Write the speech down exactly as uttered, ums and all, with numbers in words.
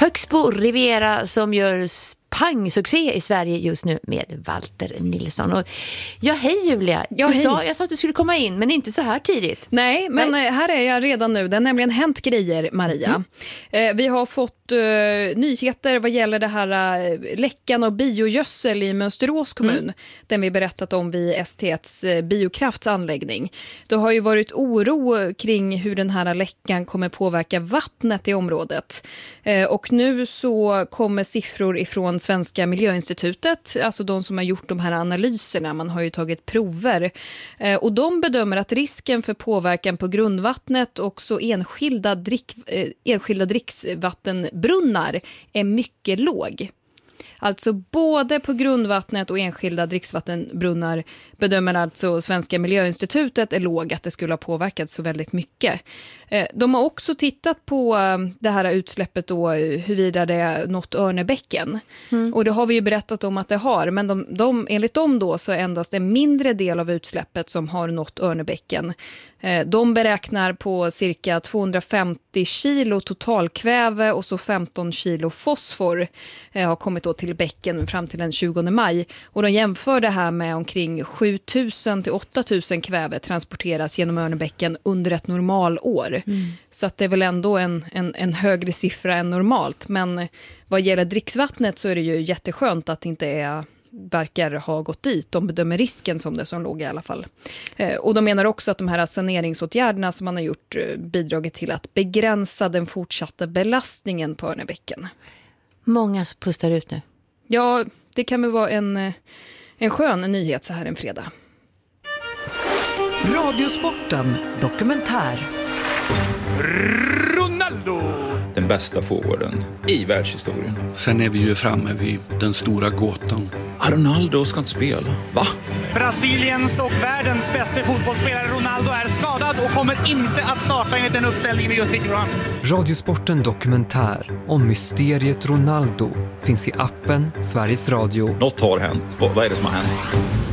Högsbo Riviera som gör pangsuccé i Sverige just nu med Walter Nilsson. Och ja, hej Julia. Ja, du hej. Sa, jag sa att du skulle komma in, men inte så här tidigt. Nej, men Nej. här är jag redan nu. Det har nämligen hänt grejer, Maria. Mm. Eh, vi har fått eh, nyheter vad gäller det här eh, läckan av biogödsel i Mönsterås kommun. Mm. Den vi berättat om vid S T T:s eh, biokraftsanläggning. Det har ju varit oro kring hur den här läckan kommer påverka vattnet i området. Eh, och nu så kommer siffror ifrån Svenska miljöinstitutet, alltså de som har gjort de här analyserna. Man har ju tagit prover. Eh, och de bedömer att risken för påverkan på grundvattnet och så enskilda, drick, eh, enskilda dricksvattenbrunnar är mycket låg. Alltså både på grundvattnet och enskilda dricksvattenbrunnar bedömer alltså Svenska miljöinstitutet är låg att det skulle ha påverkat så väldigt mycket. De har också tittat på det här utsläppet då, huruvida det är något Örnebäcken. Mm. Och det har vi ju berättat om att det har, men de, de, enligt dem då så är endast en mindre del av utsläppet som har nått Örnebäcken. De beräknar på cirka tvåhundrafemtio kilo totalkväve och så femton kilo fosfor har kommit då till bäcken fram till den tjugonde maj. Och de jämför det här med omkring sjutusen till åttatusen kväve transporteras genom Örnebäcken under ett normalår. Mm. Så att det är väl ändå en, en, en högre siffra än normalt. Men vad gäller dricksvattnet så är det ju jätteskönt att det inte är... verkar ha gått dit. De bedömer risken som det som låg i alla fall. Eh, och de menar också att de här saneringsåtgärderna som man har gjort eh, bidragit till att begränsa den fortsatta belastningen på Örnebäcken. Många pustar ut nu. Ja, det kan väl vara en, en skön nyhet så här en fredag. Radiosporten dokumentär. Ronaldo! Den bästa forwarden i världshistorien. Sen är vi ju framme vid den stora gåtan. Ah, Ronaldo ska inte spela. Va? Brasiliens och världens bästa fotbollsspelare Ronaldo är skadad och kommer inte att starta enligt den uppställningen vi just fick fram. Radiosporten dokumentär om mysteriet Ronaldo finns i appen Sveriges Radio. Något har hänt. Vad är det som har hänt?